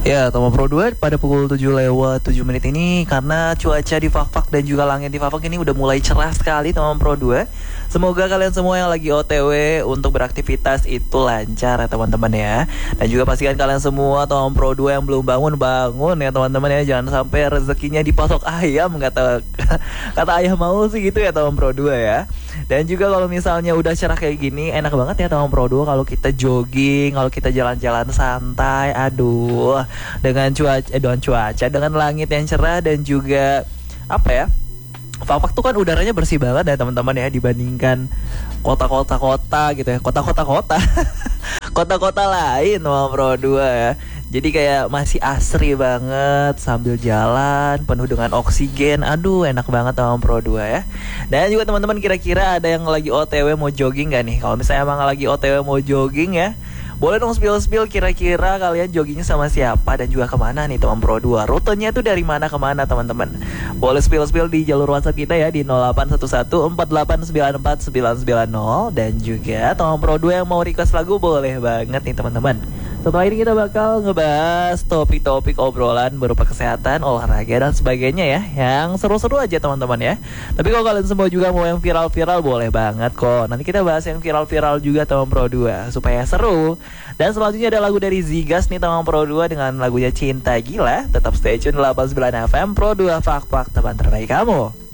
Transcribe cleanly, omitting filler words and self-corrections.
Ya, Tomo Pro 2 pada pukul 7 lewat 7 menit ini karena cuaca di Fafak dan juga langit di Fafak ini udah mulai cerah sekali Tomo Pro 2. Semoga kalian semua yang lagi OTW untuk beraktivitas itu lancar ya teman-teman ya. Dan juga pastikan kalian semua Tomo Pro 2 yang belum bangun ya teman-teman ya. Jangan sampai rezekinya dipatok ayam kata ayah mau sih gitu ya Tomo Pro 2 ya. Dan juga kalau misalnya udah cerah kayak gini enak banget ya Tomo Pro 2 kalau kita jogging, kalau kita jalan-jalan santai. Aduh, dengan cuaca dengan langit yang cerah dan juga apa ya, Fafak tuh kan udaranya bersih banget ya teman-teman ya, dibandingkan kota-kota gitu ya, kota-kota kota-kota lain Tomo Pro 2 ya. Jadi kayak masih asri banget sambil jalan penuh dengan oksigen. Aduh enak banget Tomo Pro 2 ya. Dan juga teman-teman kira-kira ada yang lagi OTW mau jogging gak nih? Kalau misalnya emang lagi OTW mau jogging ya, boleh dong spill kira-kira kalian joggingnya sama siapa dan juga kemana nih Tomo Pro 2. Rutenya tuh dari mana ke mana teman-teman. Boleh spill di jalur WhatsApp kita ya di 0811484990. Dan juga Tomo Pro 2 yang mau request lagu boleh banget nih teman-teman. Setelah ini kita bakal ngebahas topik-topik obrolan berupa kesehatan, olahraga dan sebagainya ya, yang seru-seru aja teman-teman ya. Tapi kalau kalian semua juga mau yang viral-viral boleh banget kok. Nanti kita bahas yang viral-viral juga Tomo Pro 2 supaya seru. Dan selanjutnya ada lagu dari Zigas nih Tomo Pro 2 dengan lagunya Cinta Gila. Tetap stay tune 89 FM Pro 2 Fak teman terbaik kamu.